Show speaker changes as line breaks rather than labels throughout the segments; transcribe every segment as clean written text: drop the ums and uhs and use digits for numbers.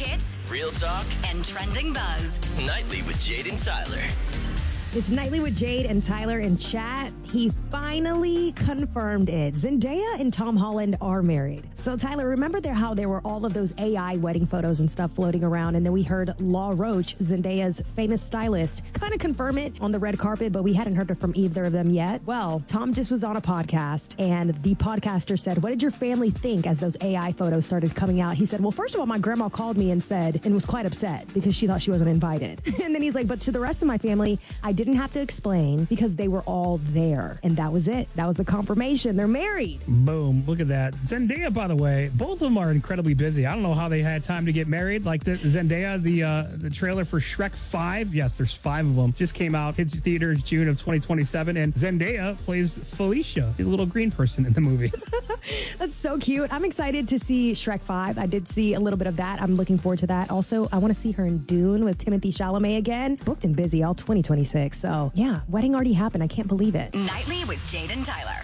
hits,
real talk,
and trending buzz.
Nightly with Jade and Tyler.
It's Nightly with Jade and Tyler in chat. He finally confirmed it. Zendaya and Tom Holland are married. So, Tyler, remember how there were all of those AI wedding photos and stuff floating around, and then we heard Law Roach, Zendaya's famous stylist, kind of confirm it on the red carpet, but we hadn't heard it from either of them yet. Well, Tom just was on a podcast, and the podcaster said, "What did your family think as those AI photos started coming out?" He said, "Well, first of all, my grandma called me and was quite upset because she thought she wasn't invited." And then he's like, "But to the rest of my family, I didn't have to explain because they were all there." And that was it. That was the confirmation. They're married.
Boom. Look at that. Zendaya, by the way, both of them are incredibly busy. I don't know how they had time to get married. Like the Zendaya, the trailer for Shrek 5. Yes, there's 5 of them. Just came out. Hits theaters June of 2027. And Zendaya plays Felicia. She's a little green person in the movie.
That's so cute. I'm excited to see Shrek 5. I did see a little bit of that. I'm looking forward to that. Also, I want to see her in Dune with Timothée Chalamet again. Booked and busy all 2026. So, yeah, wedding already happened. I can't believe it.
Nightly with Jade and Tyler.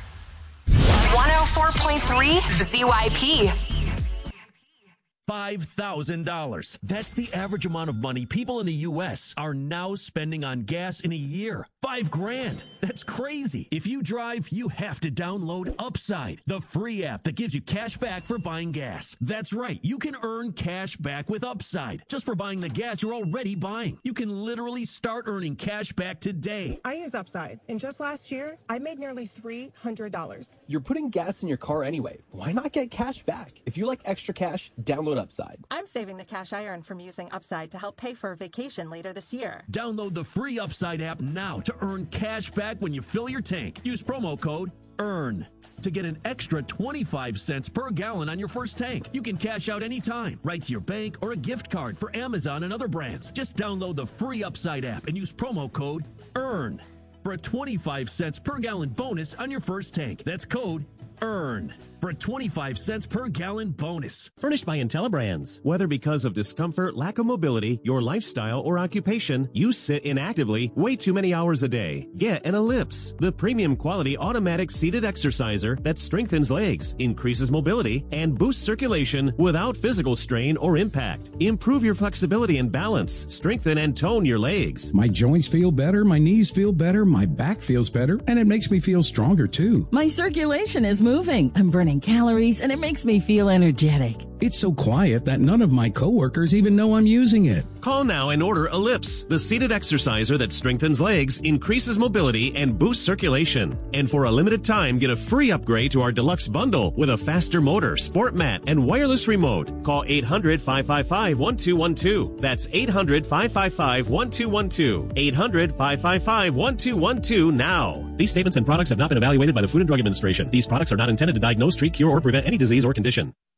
104.3 ZYP.
$5,000. That's the average amount of money people in the U.S. are now spending on gas in a year. $5,000. That's crazy. If you drive, you have to download Upside, the free app that gives you cash back for buying gas. That's right. You can earn cash back with Upside just for buying the gas you're already buying. You can literally start earning cash back today.
I use Upside, and just last year, I made nearly $300.
You're putting gas in your car anyway. Why not get cash back? If you like extra cash, download Upside.
I'm saving the cash I earn from using Upside to help pay for a vacation later this year.
Download the free Upside app now to earn cash back when you fill your tank. Use promo code EARN to get an extra 25 cents per gallon on your first tank. You can cash out anytime, right to your bank or a gift card for Amazon and other brands. Just download the free Upside app and use promo code EARN for a 25 cents per gallon bonus on your first tank. That's code EARN for a 25 cents per gallon bonus.
Furnished by IntelliBrands. Whether because of discomfort, lack of mobility, your lifestyle, or occupation, you sit inactively way too many hours a day. Get an Ellipse, the premium quality automatic seated exerciser that strengthens legs, increases mobility, and boosts circulation without physical strain or impact. Improve your flexibility and balance. Strengthen and tone your legs.
My joints feel better, my knees feel better, my back feels better, and it makes me feel stronger too.
My circulation is moving. I'm burning calories, and it makes me feel energetic.
It's so quiet that none of my coworkers even know I'm using it.
Call now and order Ellipse, the seated exerciser that strengthens legs, increases mobility, and boosts circulation. And for a limited time, get a free upgrade to our deluxe bundle with a faster motor, sport mat, and wireless remote. Call 800-555-1212. That's 800-555-1212. 800-555-1212 now. These statements and products have not been evaluated by the Food and Drug Administration. These products are not intended to diagnose, treat, cure, or prevent any disease or condition.